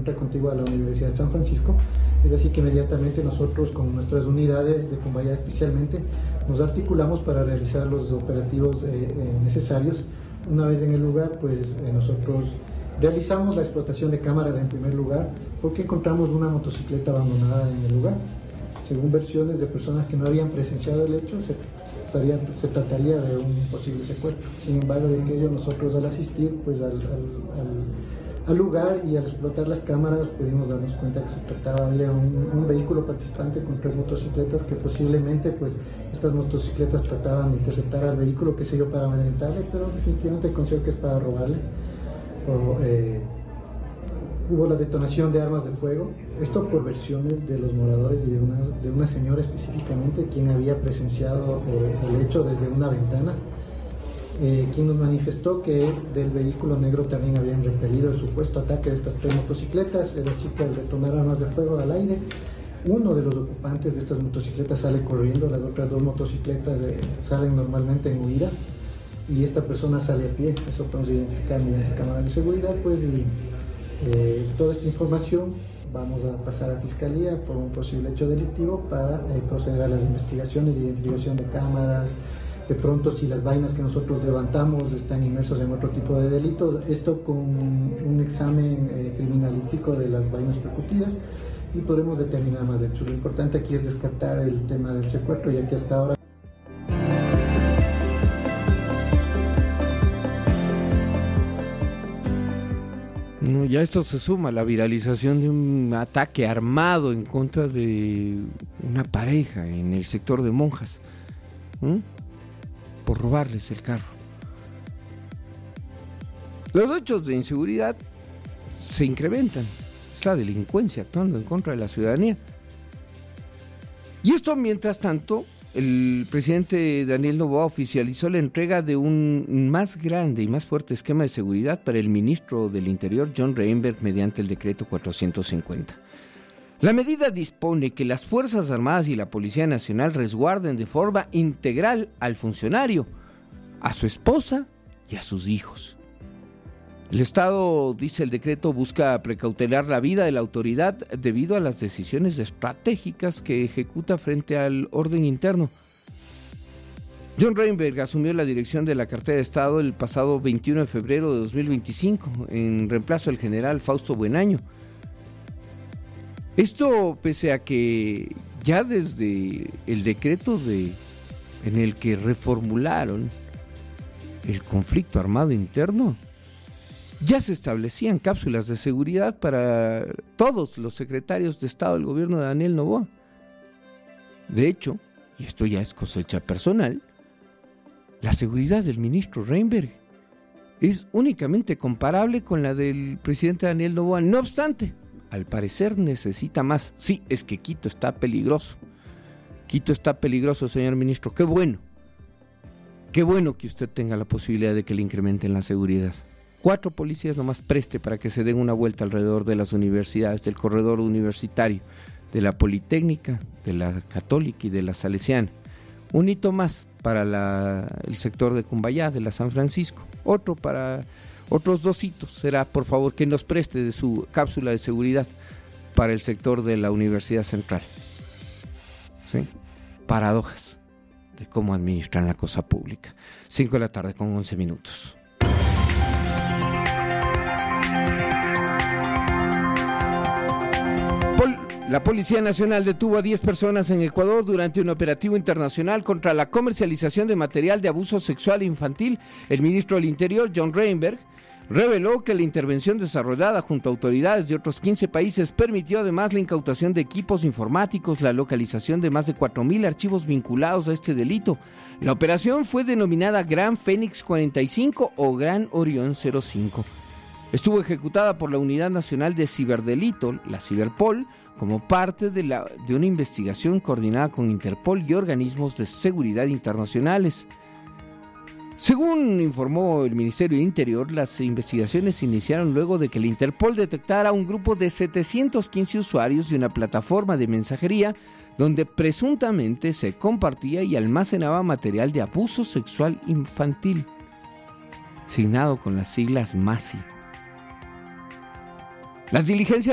encuentra contigua a la Universidad de San Francisco. Es así que inmediatamente nosotros, con nuestras unidades de Cumbayá especialmente, nos articulamos para realizar los operativos necesarios. Una vez en el lugar, pues nosotros realizamos la explotación de cámaras en primer lugar, porque encontramos una motocicleta abandonada en el lugar. Según versiones de personas que no habían presenciado el hecho, se trataría de un posible secuestro. Sin embargo, de aquello nosotros al asistir pues, al lugar y al explotar las cámaras pudimos darnos cuenta que se trataba de un vehículo participante con 3 motocicletas, que posiblemente pues, estas motocicletas trataban de interceptar al vehículo, qué sé yo, para amedrentarle, pero definitivamente considero que es para robarle. Hubo la detonación de armas de fuego, esto por versiones de los moradores y de una señora específicamente, quien había presenciado el hecho desde una ventana, quien nos manifestó que del vehículo negro también habían repelido el supuesto ataque de estas 3 motocicletas. Es decir, que al detonar armas de fuego al aire, uno de los ocupantes de estas motocicletas sale corriendo, las otras 2 motocicletas salen normalmente en huida, y esta persona sale a pie. Eso podemos identificar mediante cámaras de seguridad, pues, y toda esta información vamos a pasar a Fiscalía por un posible hecho delictivo para proceder a las investigaciones de identificación de cámaras. De pronto, si las vainas que nosotros levantamos están inmersos en otro tipo de delitos, esto con un examen criminalístico de las vainas percutidas, y podremos determinar más hechos. Lo importante aquí es descartar el tema del secuestro, ya que hasta ahora ya esto se suma a la viralización de un ataque armado en contra de una pareja en el sector de Monjas, por robarles el carro. Los hechos de inseguridad se incrementan, es la delincuencia actuando en contra de la ciudadanía. Y esto, mientras tanto, el presidente Daniel Noboa oficializó la entrega de un más grande y más fuerte esquema de seguridad para el ministro del Interior, John Reinberg, mediante el decreto 450. La medida dispone que las Fuerzas Armadas y la Policía Nacional resguarden de forma integral al funcionario, a su esposa y a sus hijos. El Estado, dice el decreto, busca precautelar la vida de la autoridad debido a las decisiones estratégicas que ejecuta frente al orden interno. John Reinberg asumió la dirección de la cartera de Estado el pasado 21 de febrero de 2025, en reemplazo del general Fausto Buenaño. Esto pese a que ya desde el decreto en el que reformularon el conflicto armado interno, ya se establecían cápsulas de seguridad para todos los secretarios de Estado del gobierno de Daniel Noboa. De hecho, y esto ya es cosecha personal, la seguridad del ministro Reinberg es únicamente comparable con la del presidente Daniel Noboa. No obstante, al parecer necesita más. Sí, es que Quito está peligroso. Quito está peligroso, señor ministro. Qué bueno. Qué bueno que usted tenga la posibilidad de que le incrementen la seguridad. 4 policías nomás preste para que se den una vuelta alrededor de las universidades, del corredor universitario, de la Politécnica, de la Católica y de la Salesiana. Un hito más para el sector de Cumbayá, de la San Francisco. Otro para otros 2 hitos. Será, por favor, que nos preste de su cápsula de seguridad para el sector de la Universidad Central. ¿Sí? Paradojas de cómo administran la cosa pública. 5:11 p.m. La Policía Nacional detuvo a 10 personas en Ecuador durante un operativo internacional contra la comercialización de material de abuso sexual infantil. El ministro del Interior, John Reinberg, reveló que la intervención desarrollada junto a autoridades de otros 15 países permitió además la incautación de equipos informáticos, la localización de más de 4.000 archivos vinculados a este delito. La operación fue denominada Gran Fénix 45 o Gran Orión 05. Estuvo ejecutada por la Unidad Nacional de Ciberdelito, la Ciberpol, como parte de una investigación coordinada con Interpol y organismos de seguridad internacionales. Según informó el Ministerio de Interior, las investigaciones se iniciaron luego de que el Interpol detectara un grupo de 715 usuarios de una plataforma de mensajería donde presuntamente se compartía y almacenaba material de abuso sexual infantil, signado con las siglas MASI. Las diligencias